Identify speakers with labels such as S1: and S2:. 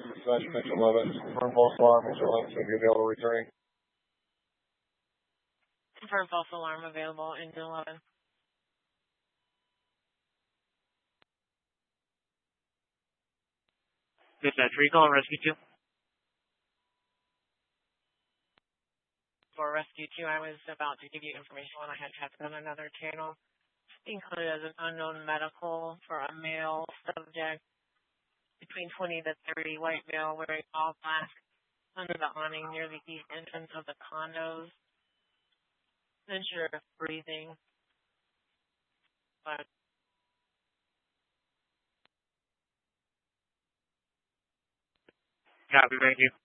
S1: Dispatch Metro 11. Confirm false alarm. Metro 11 should be available returning.
S2: Confirm false alarm available. Engine 11.
S3: Dispatch recall, rescue 2.
S2: For rescue 2, I was about to give you information when I had traffic on another channel. Being coded as an unknown medical for a male subject between 20 to 30, white male wearing all black under the awning near the east entrance of the condos. Unsure of breathing, but
S3: Copy, thank you.